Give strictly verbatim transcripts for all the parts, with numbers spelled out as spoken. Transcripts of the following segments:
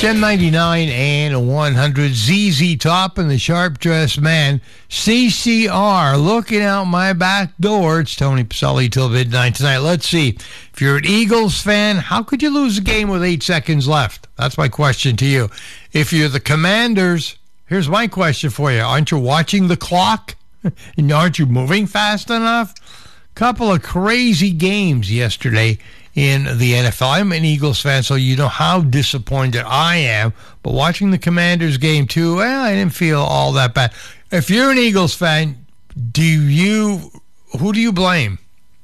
ten ninety-nine and one hundred. Z Z Top and the Sharp Dressed Man. C C R, looking out my back door. It's Tony Pacelli till midnight tonight. Let's see. If you're an Eagles fan, how could you lose a game with eight seconds left? That's my question to you. If you're the Commanders, here's my question for you. Aren't you watching the clock? And aren't you moving fast enough? Couple of crazy games yesterday in the N F L. I'm an Eagles fan, so you know how disappointed I am. But watching the Commanders game, too, well, I didn't feel all that bad. If you're an Eagles fan, do you, who do you blame?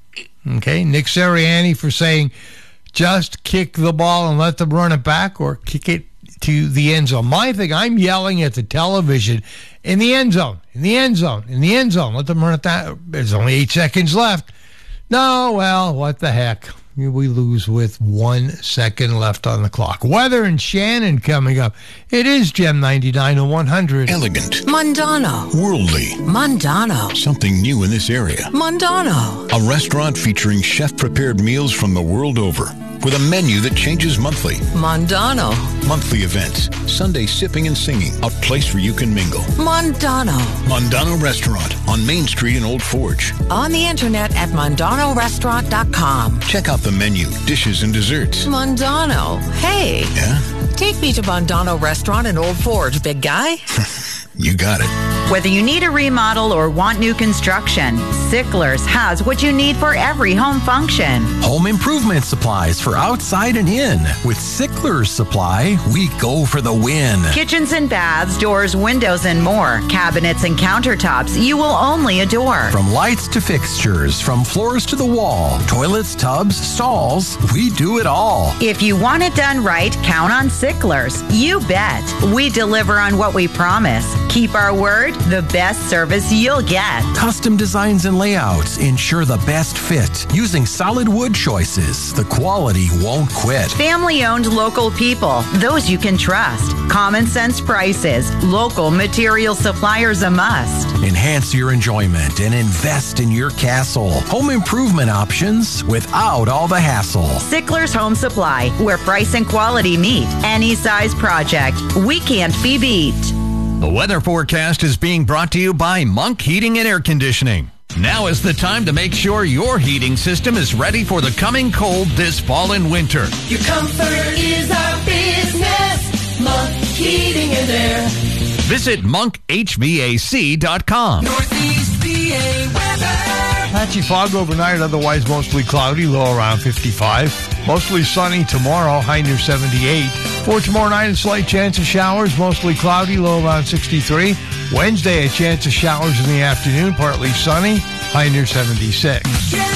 Okay, Nick Sirianni for saying just kick the ball and let them run it back, or kick it to the end zone. My thing, I'm yelling at the television, in the end zone, in the end zone, in the end zone. Let them run it that. There's only eight seconds left. No, well, what the heck. We lose with one second left on the clock. Weather and Shannon coming up. It is Gem ninety-nine and one hundred. Elegant. Mondano. Worldly. Mondano. Something new in this area. Mondano. A restaurant featuring chef-prepared meals from the world over, with a menu that changes monthly. Mondano. Monthly events, Sunday sipping and singing, a place where you can mingle. Mondano. Mondano Restaurant on Main Street in Old Forge. On the internet at mondano restaurant dot com. Check out the menu, dishes, and desserts. Mondano. Hey. Yeah? Take me to Mondano Restaurant in Old Forge, big guy. You got it. Whether you need a remodel or want new construction, Sickler's has what you need for every home function. Home improvement supplies for outside and in. With Sickler's Supply, we go for the win. Kitchens and baths, doors, windows, and more. Cabinets and countertops you will only adore. From lights to fixtures, from floors to the wall, toilets, tubs, stalls, we do it all. If you want it done right, count on Sickler's. You bet. We deliver on what we promise. Keep our word, the best service you'll get. Custom designs and layouts ensure the best fit. Using solid wood choices, the quality won't quit. Family-owned local people, those you can trust. Common sense prices, local material suppliers a must. Enhance your enjoyment and invest in your castle. Home improvement options without all the hassle. Sickler's Home Supply, where price and quality meet. Any size project, we can't be beat. The weather forecast is being brought to you by Monk Heating and Air Conditioning. Now is the time to make sure your heating system is ready for the coming cold this fall and winter. Your comfort is our business. Monk Heating and Air. Visit monk h v a c dot com. Northeast P A weather. Patchy fog overnight, otherwise mostly cloudy, low around fifty-five. Mostly sunny tomorrow, high near seventy-eight. For tomorrow night, a slight chance of showers, mostly cloudy, low around sixty-three. Wednesday, a chance of showers in the afternoon, partly sunny, high near seventy-six.